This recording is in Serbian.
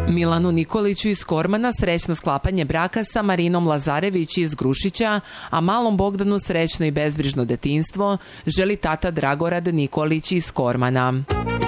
Milanu Nikoliću iz Kormana srećno sklapanje braka sa Marinom Lazarević iz Grušića, a malom Bogdanu srećno i bezbrižno detinjstvo želi tata Dragorad Nikolić iz Kormana.